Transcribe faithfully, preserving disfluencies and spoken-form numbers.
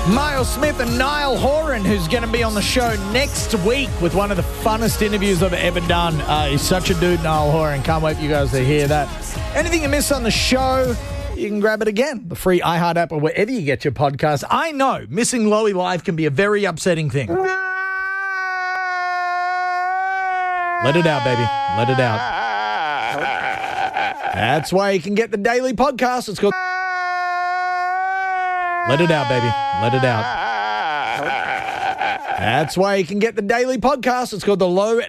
Miles Smith and Niall Horan, who's going to be on the show next week with one of the funnest interviews I've ever done. Uh, he's such a dude, Niall Horan. Can't wait for you guys to hear that. Anything you missed on the show, you can grab it again. The free iHeart app or wherever you get your podcasts. I know missing Lowy Live can be a very upsetting thing. Let it out, baby. Let it out. That's why you can get the daily podcast. It's called... Let it out, baby. Let it out. That's why you can get the daily podcast. It's called the Low